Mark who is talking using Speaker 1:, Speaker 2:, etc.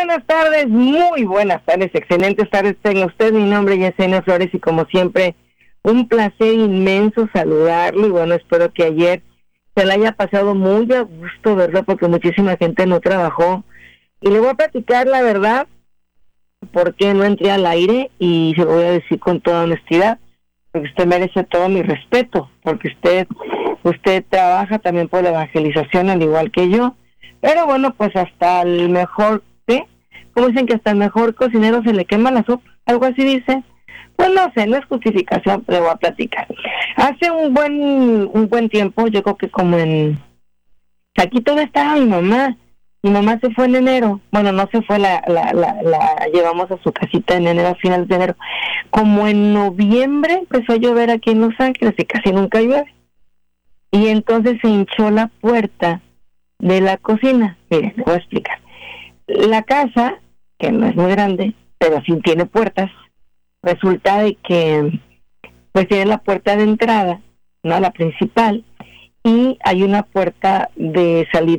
Speaker 1: muy buenas tardes, excelentes tardes tenga usted. Mi nombre es Yesenia Flores y como siempre, un placer inmenso saludarlo. Y bueno, espero que ayer se le haya pasado muy a gusto, ¿verdad? Porque muchísima gente no trabajó. Y le voy a platicar la verdad, por qué no entré al aire, y se lo voy a decir con toda honestidad, porque usted merece todo mi respeto, porque usted trabaja también por la evangelización al igual que yo. Pero bueno, pues hasta el mejor, ¿sí? Como dicen que hasta el mejor cocinero se le quema la sopa, algo así dice. Pues no sé, no es justificación, pero voy a platicar. Hace un buen tiempo, yo creo que como aquí todavía estaba mi mamá. Mi mamá se fue en enero. Bueno, no se fue, la llevamos a su casita en enero, a finales de enero. Como en noviembre empezó a llover aquí en Los Ángeles y casi nunca llueve. Y entonces se hinchó la puerta de la cocina. Miren, les voy a explicar. La casa, que no es muy grande, pero sí tiene puertas, resulta de que pues tiene la puerta de entrada, no la principal, y hay una puerta de salida